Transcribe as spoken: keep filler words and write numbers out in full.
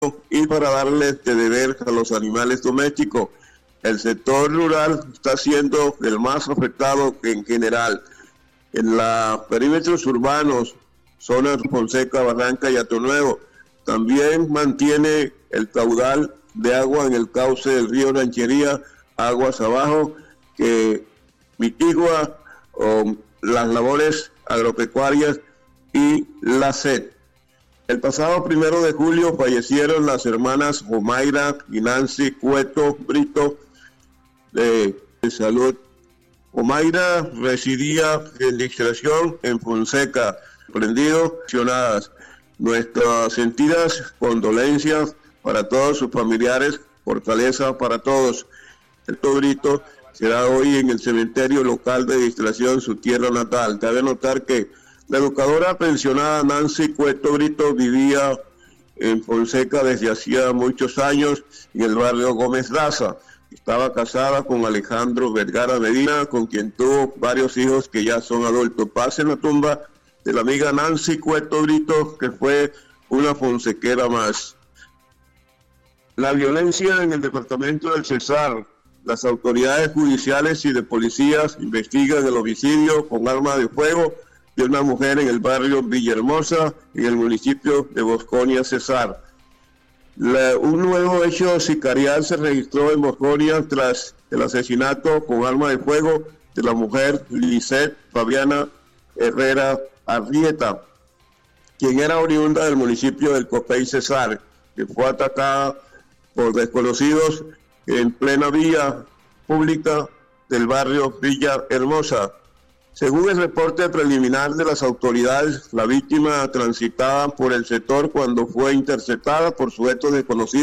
y para darles de beber a los animales domésticos. El sector rural está siendo el más afectado en general. En los perímetros urbanos, zonas Fonseca, Barranca y Atonuevo, también mantiene el caudal de agua en el cauce del río Ranchería, aguas abajo, que mitigua um, las labores agropecuarias y la sed. El pasado primero de julio fallecieron las hermanas Omaira y Nancy Cueto Brito de, de salud. Omaira residía en distracción en Fonseca, prendido, accionadas. Nuestras sentidas condolencias para todos sus familiares, fortaleza para todos. El Brito será hoy en el cementerio local de distracción, su tierra natal. Cabe notar que la educadora pensionada Nancy Cueto Brito vivía en Fonseca desde hacía muchos años en el barrio Gómez Daza. Estaba casada con Alejandro Vergara Medina, con quien tuvo varios hijos que ya son adultos. Paz en la tumba de la amiga Nancy Cueto Brito, que fue una fonsequera más. La violencia en el departamento del Cesar. Las autoridades judiciales y de policías investigan el homicidio con arma de fuego de una mujer en el barrio Villahermosa, en el municipio de Bosconia, Cesar. La, un nuevo hecho sicarial se registró en Bosconia tras el asesinato con arma de fuego de la mujer Lisette Fabiana Herrera Arrieta, quien era oriunda del municipio del Copey, Cesar, que fue atacada por desconocidos en plena vía pública del barrio Villa Hermosa. Según el reporte preliminar de las autoridades, la víctima transitaba por el sector cuando fue interceptada por sujetos desconocidos